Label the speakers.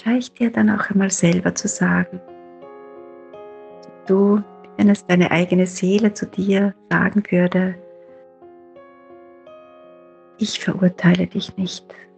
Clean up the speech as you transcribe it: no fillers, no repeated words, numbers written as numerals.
Speaker 1: vielleicht dir dann auch einmal selber zu sagen, du, wenn es deine eigene Seele zu dir sagen würde: Ich verurteile dich nicht.